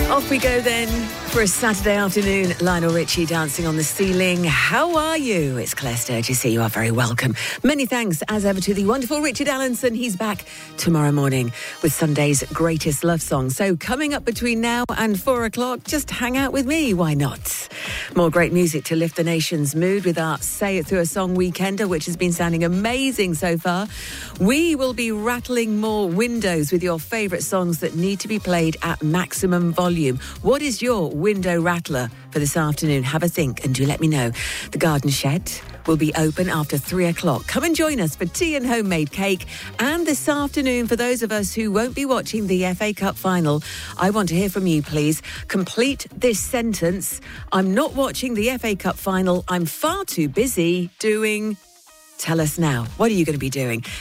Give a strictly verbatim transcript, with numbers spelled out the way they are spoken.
Off we go then for a Saturday afternoon. Lionel Richie dancing on the ceiling. How are you? It's Claire Sturgis here. You are very welcome. Many thanks as ever to the wonderful Richard Allenson. He's back tomorrow morning with Sunday's greatest love song. So coming up between now and four o'clock, just hang out with me. Why not? More great music to lift the nation's mood with our Say It Through a Song Weekender, which has been sounding amazing so far. We will be rattling more windows with your favourite songs that need to be played at maximum volume. What is your window rattler for this afternoon? Have a think and do let me know. The garden shed will be open after three o'clock. Come and join us for tea and homemade cake. And this afternoon, for those of us who won't be watching the F A Cup final, I want to hear from you, please. Complete this sentence. I'm not watching the F A Cup final. I'm far too busy doing... Tell us now. What are you going to be doing?